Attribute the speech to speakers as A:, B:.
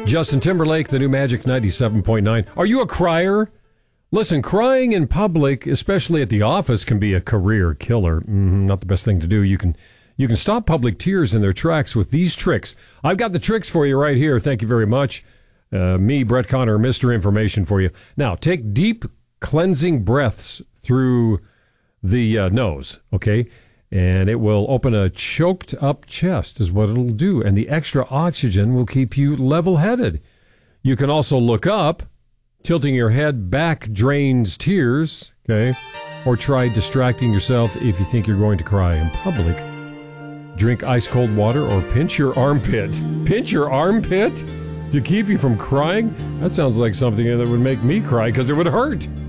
A: Justin Timberlake, the new Magic 97.9. Are you a crier? Listen, crying in public, especially at the office, can be a career killer. Not the best thing to do. You can stop public tears in their tracks with these tricks. I've got the tricks for you right here. Thank you very much. Me, Brett Connor, Mr. Information for you. Now, take deep cleansing breaths through the nose, okay? And it will open a choked up chest is what it'll do. And the extra oxygen will keep you level-headed. You can also look up. Tilting your head back drains tears, okay? Or try distracting yourself if you think you're going to cry in public. Drink ice-cold water or pinch your armpit. Pinch your armpit to keep you from crying? That sounds like something that would make me cry because it would hurt.